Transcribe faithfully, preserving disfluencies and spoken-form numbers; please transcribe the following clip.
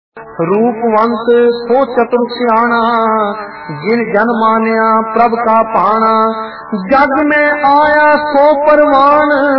रूपवंत सो चतुर सियाणा, जिन जन मानिया प्रभ का पाना। जग में आया सो परवान,